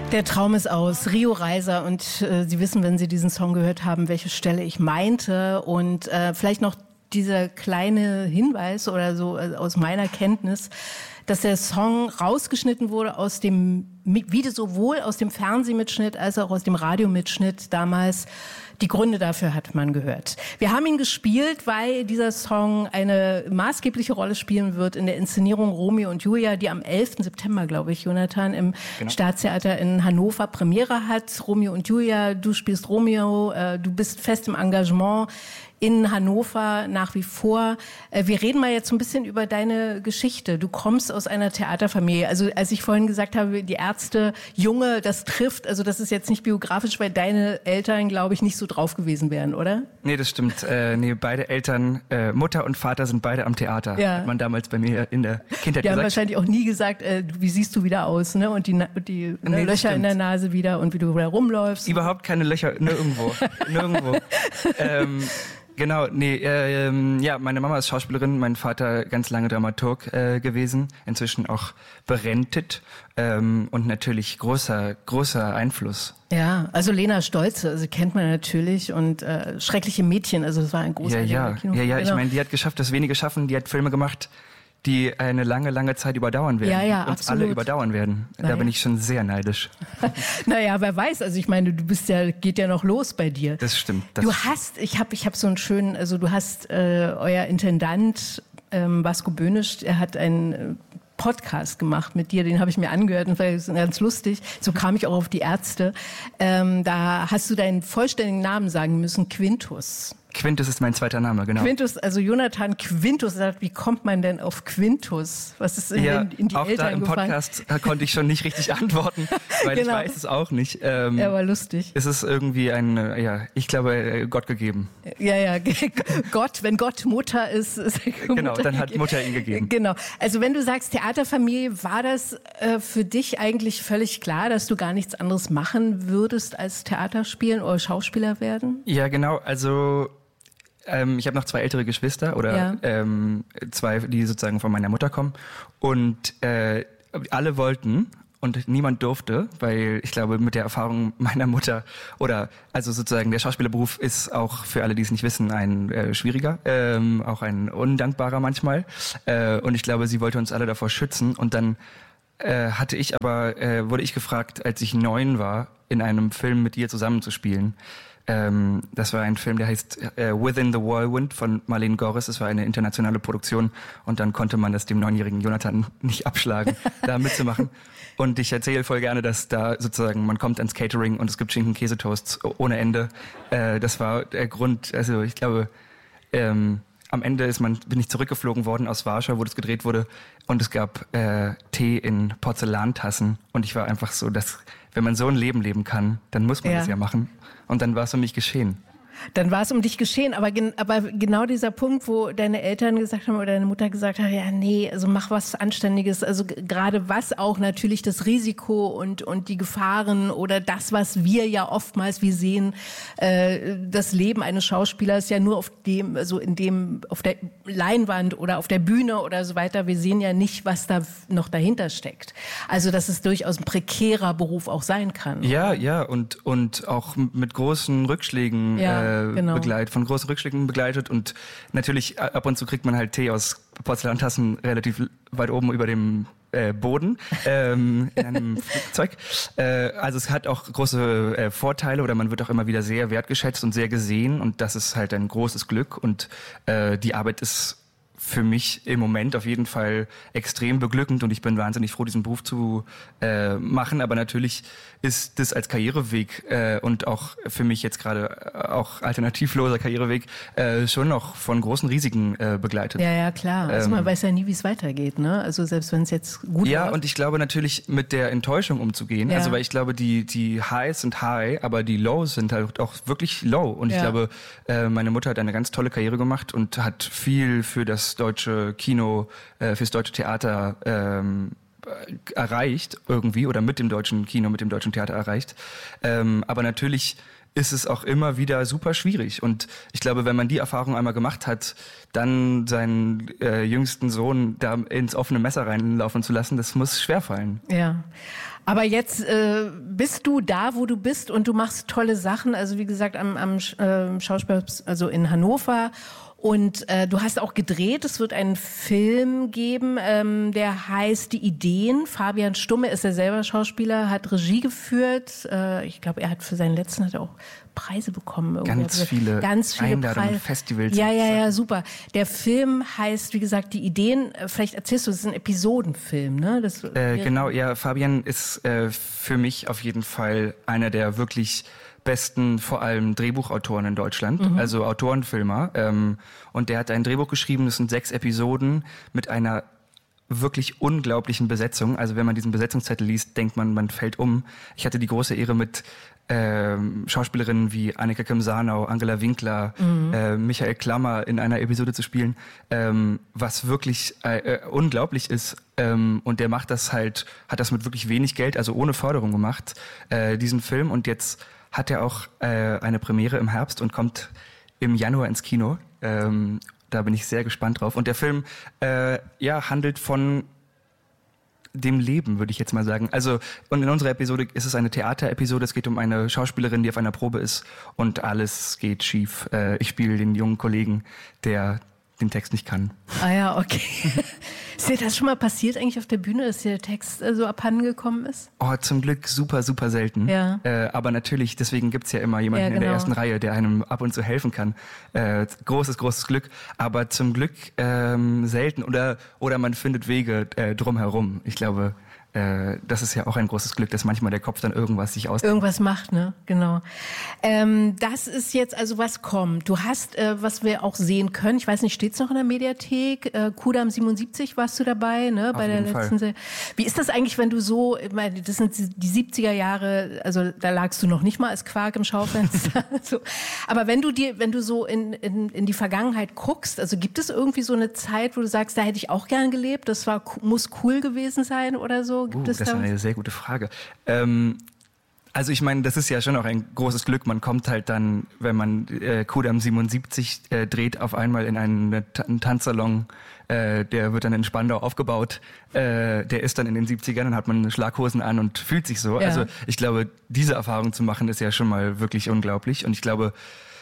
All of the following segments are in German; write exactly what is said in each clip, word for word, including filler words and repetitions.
Der Traum ist aus. Rio Reiser. Und äh, Sie wissen, wenn Sie diesen Song gehört haben, welche Stelle ich meinte. Und äh, vielleicht noch dieser kleine Hinweis oder so äh, aus meiner Kenntnis, dass der Song rausgeschnitten wurde aus dem Video, sowohl aus dem Fernsehmitschnitt als auch aus dem Radiomitschnitt damals. Die Gründe dafür hat man gehört. Wir haben ihn gespielt, weil dieser Song eine maßgebliche Rolle spielen wird in der Inszenierung Romeo und Julia, die am elften September, glaube ich, Jonathan, im genau. Staatstheater in Hannover Premiere hat. Romeo und Julia, du spielst Romeo, äh, du bist fest im Engagement in Hannover nach wie vor. Wir reden mal jetzt ein bisschen über deine Geschichte. Du kommst aus einer Theaterfamilie. Also als ich vorhin gesagt habe, die Ärzte, Junge, das trifft, also das ist jetzt nicht biografisch, weil deine Eltern, glaube ich, nicht so drauf gewesen wären, oder? Nee, das stimmt. Äh, nee, beide Eltern, äh, Mutter und Vater sind beide am Theater. Ja. Hat man damals bei mir in der Kindheit die gesagt. haben wahrscheinlich auch nie gesagt, äh, wie siehst du wieder aus, ne? Und die, die ne, nee, Löcher in der Nase wieder und wie du wieder rumläufst. Überhaupt keine Löcher, nirgendwo. nirgendwo. ähm, Genau, nee, äh, ähm, ja, meine Mama ist Schauspielerin, mein Vater ganz lange Dramaturg äh, gewesen, inzwischen auch berentet ähm, und natürlich großer, großer Einfluss. Ja, also Lena Stolze, also kennt man natürlich und äh, Schreckliche Mädchen, also das war ein großer Ja, ja, Kino. ja, ja, ich meine, die hat geschafft, dass wenige schaffen, die hat Filme gemacht, die eine lange, lange Zeit überdauern werden. Ja, ja, uns absolut. alle überdauern werden. Da naja. bin ich schon sehr neidisch. Naja, wer weiß, also ich meine, du bist ja, geht ja noch los bei dir. Das stimmt. Das du hast, ich habe ich hab so einen schönen, also du hast, äh, euer Intendant, ähm, Vasco Böhnisch, er hat einen Podcast gemacht mit dir, den habe ich mir angehört und das ist ganz lustig. So kam ich auch auf die Ärzte. Ähm, da hast du deinen vollständigen Namen sagen müssen, Quintus. Quintus ist mein zweiter Name, genau. Quintus, also Jonathan Quintus, sagt, wie kommt man denn auf Quintus? Was ist in, ja, in, in die auch Eltern da im gefallen? Podcast konnte ich schon nicht richtig antworten, weil genau. ich weiß es auch nicht. Ähm, ja, war lustig. Es ist irgendwie ein, ja, ich glaube, Gott gegeben. Ja, ja, Gott, wenn Gott Mutter ist. ist genau, Mutter dann hat gegeben. Mutter ihn gegeben. Genau, also wenn du sagst Theaterfamilie, war das äh, für dich eigentlich völlig klar, dass du gar nichts anderes machen würdest als Theater spielen oder Schauspieler werden? Ja, genau, also Ähm, ich habe noch zwei ältere Geschwister oder ja. ähm, zwei, die sozusagen von meiner Mutter kommen und äh, alle wollten und niemand durfte, weil ich glaube mit der Erfahrung meiner Mutter oder also sozusagen der Schauspielerberuf ist auch für alle, die es nicht wissen, ein äh, schwieriger, ähm, auch ein undankbarer manchmal äh, und ich glaube, sie wollte uns alle davor schützen und dann äh, hatte ich aber, äh, wurde ich gefragt, als ich neun war, in einem Film mit ihr zusammenzuspielen. Ähm, das war ein Film, der heißt äh, Within the Whirlwind von Marlene Gorris. Das war eine internationale Produktion und dann konnte man das dem neunjährigen Jonathan nicht abschlagen, da mitzumachen. Und ich erzähle voll gerne, dass da sozusagen man kommt ans Catering und es gibt Schinken-Käsetoasts ohne Ende. Äh, das war der Grund, also ich glaube, ähm, am Ende ist man, bin ich zurückgeflogen worden aus Warschau, wo das gedreht wurde und es gab äh, Tee in Porzellantassen und ich war einfach so, dass wenn man so ein Leben leben kann, dann muss man ja. das ja machen. Und dann war es um mich geschehen. Dann war es um dich geschehen, aber, gen, aber genau dieser Punkt, wo deine Eltern gesagt haben oder deine Mutter gesagt hat, ja nee, also mach was Anständiges, also gerade was auch natürlich das Risiko und und die Gefahren oder das, was wir ja oftmals, wir sehen, äh, das Leben eines Schauspielers ja nur auf dem, also in dem, auf der Leinwand oder auf der Bühne oder so weiter, wir sehen ja nicht, was da noch dahinter steckt. Also dass es durchaus ein prekärer Beruf auch sein kann. Ja, oder? ja und und auch mit großen Rückschlägen ja. äh, Genau. begleitet, von großen Rückschlägen begleitet und natürlich ab und zu kriegt man halt Tee aus Porzellantassen relativ weit oben über dem äh, Boden ähm, in einem Flugzeug. Äh, also es hat auch große äh, Vorteile oder man wird auch immer wieder sehr wertgeschätzt und sehr gesehen und das ist halt ein großes Glück und äh, die Arbeit ist für mich im Moment auf jeden Fall extrem beglückend und ich bin wahnsinnig froh, diesen Beruf zu äh, machen. Aber natürlich ist das als Karriereweg äh, und auch für mich jetzt gerade auch alternativloser Karriereweg äh, schon noch von großen Risiken äh, begleitet. Ja, ja, klar. Also ähm, man weiß ja nie, wie es weitergeht, ne? Also selbst wenn es jetzt gut Ja, läuft. und ich glaube natürlich mit der Enttäuschung umzugehen. Ja. Also weil ich glaube, die die Highs sind high, aber die Lows sind halt auch wirklich low. Und ich Ja. glaube, äh, meine Mutter hat eine ganz tolle Karriere gemacht und hat viel für das deutsche Kino, äh, fürs deutsche Theater ähm, erreicht irgendwie oder mit dem deutschen Kino, mit dem deutschen Theater erreicht. Ähm, aber natürlich ist es auch immer wieder super schwierig. Und ich glaube, wenn man die Erfahrung einmal gemacht hat, dann seinen äh, jüngsten Sohn da ins offene Messer reinlaufen zu lassen, das muss schwerfallen. Ja. Aber jetzt äh, bist du da, wo du bist und du machst tolle Sachen. Also wie gesagt, am, am äh, Schauspiel, also in Hannover. Und äh, du hast auch gedreht, es wird einen Film geben, ähm, der heißt Die Ideen. Fabian Stumme ist ja selber Schauspieler, hat Regie geführt. Äh, ich glaube, er hat für seinen letzten hat er auch Preise bekommen. Irgendwie. Ganz viele, ganz viele Einladungen, Preise. Festivals. Ja, ja, ja, super. Der Film heißt, wie gesagt, Die Ideen. Vielleicht erzählst du, es ist ein Episodenfilm, ne? Das äh, genau, ja, Fabian ist äh, für mich auf jeden Fall einer der wirklich besten, vor allem Drehbuchautoren in Deutschland, mhm. also Autorenfilmer. Ähm, und der hat ein Drehbuch geschrieben, das sind sechs Episoden mit einer wirklich unglaublichen Besetzung. Also wenn man diesen Besetzungszettel liest, denkt man, man fällt um. Ich hatte die große Ehre, mit ähm, Schauspielerinnen wie Annika Kim-Sarnau, Angela Winkler, mhm. äh, Michael Klammer in einer Episode zu spielen, ähm, was wirklich äh, äh, unglaublich ist. Ähm, und der macht das halt, hat das mit wirklich wenig Geld, also ohne Förderung gemacht, äh, diesen Film. Und jetzt hat er auch äh, eine Premiere im Herbst und kommt im Januar ins Kino. Ähm, da bin ich sehr gespannt drauf. Und der Film äh, ja, handelt von dem Leben, würde ich jetzt mal sagen. Also, und in unserer Episode ist es eine Theaterepisode. Es geht um eine Schauspielerin, die auf einer Probe ist und alles geht schief. Äh, ich spiele den jungen Kollegen, der den Text nicht kann. Ah ja, okay. Ist dir das schon mal passiert eigentlich auf der Bühne, dass dir der Text äh, so abhanden gekommen ist? Oh, zum Glück super, super selten. Ja. Äh, aber natürlich, deswegen gibt's ja immer jemanden ja, genau. in der ersten Reihe, der einem ab und zu helfen kann. Äh, großes, großes Glück. Aber zum Glück ähm, selten. Oder, oder man findet Wege äh, drumherum. Ich glaube, äh, das ist ja auch ein großes Glück, dass manchmal der Kopf dann irgendwas sich aus... Irgendwas macht, ne? Genau. Ähm, das ist jetzt also, was kommt. Du hast, äh, was wir auch sehen können, ich weiß nicht, steht's noch in der Mediathek? Äh, Kudamm siebenundsiebzig warst du dabei, ne? Bei der letzten Serie. Wie ist das eigentlich, wenn du so, ich meine, das sind die siebziger Jahre, also da lagst du noch nicht mal als Quark im Schaufenster. so. Aber wenn du dir, wenn du so in, in, in die Vergangenheit guckst, also gibt es irgendwie so eine Zeit, wo du sagst, da hätte ich auch gern gelebt, das war, muss cool gewesen sein oder so? Gibt uh, es das da ist eine sehr gute Frage. Ähm, also ich meine, das ist ja schon auch ein großes Glück. Man kommt halt dann, wenn man äh, Kudamm siebenundsiebzig äh, dreht, auf einmal in einen, einen Tanzsalon. Äh, der wird dann in Spandau aufgebaut. Äh, der ist dann in den siebzigern, dann hat man Schlaghosen an und fühlt sich so. Ja. Also ich glaube, diese Erfahrung zu machen, ist ja schon mal wirklich unglaublich. Und ich glaube,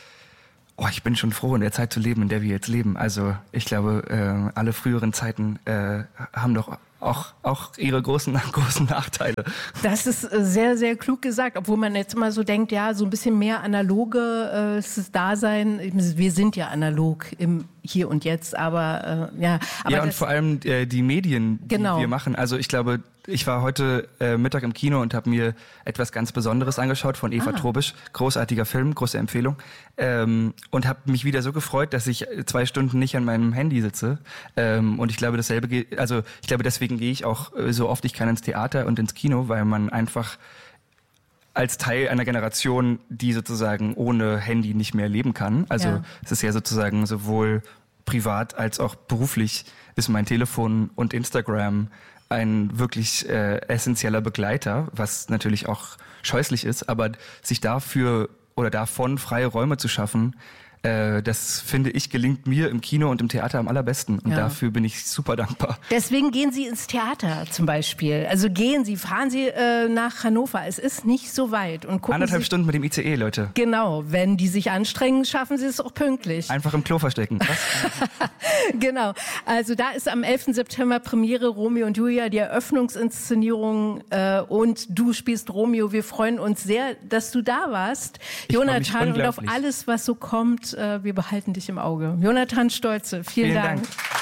oh, ich bin schon froh, in der Zeit zu leben, in der wir jetzt leben. Also ich glaube, äh, alle früheren Zeiten äh, haben doch auch, auch ihre großen, großen Nachteile. Das ist sehr, sehr klug gesagt, obwohl man jetzt immer so denkt, ja, so ein bisschen mehr analoge äh, Dasein. Wir sind ja analog im Hier und Jetzt, aber äh, ja. Aber ja, und vor allem äh, die Medien, die genau. wir machen. Also ich glaube, ich war heute äh, Mittag im Kino und habe mir etwas ganz Besonderes angeschaut von Eva ah. Trobisch. Großartiger Film, große Empfehlung. Ähm, und habe mich wieder so gefreut, dass ich zwei Stunden nicht an meinem Handy sitze. Ähm, und ich glaube, dasselbe geht, also ich glaube, deswegen gehe ich auch äh, so oft ich kann ins Theater und ins Kino, weil man einfach als Teil einer Generation, die sozusagen ohne Handy nicht mehr leben kann. Also ja. es ist ja sozusagen sowohl privat als auch beruflich ist mein Telefon und Instagram ein wirklich äh, essentieller Begleiter, was natürlich auch scheußlich ist, aber sich dafür oder davon freie Räume zu schaffen, äh, das finde ich gelingt mir im Kino und im Theater am allerbesten und ja. dafür bin ich super dankbar. Deswegen gehen Sie ins Theater zum Beispiel, also gehen Sie, fahren Sie äh, nach Hannover, es ist nicht so weit. Und gucken Anderthalb Sie, Stunden mit dem I C E, Leute. Genau, wenn die sich anstrengen, schaffen Sie es auch pünktlich. Einfach im Klo verstecken. Was? Genau, also da ist am elften September Premiere Romeo und Julia, die Eröffnungsinszenierung äh, und du spielst Romeo. Wir freuen uns sehr, dass du da warst, ich Jonathan, und auf alles, was so kommt. Äh, wir behalten dich im Auge. Jonathan Stolze, vielen, vielen Dank. Dank.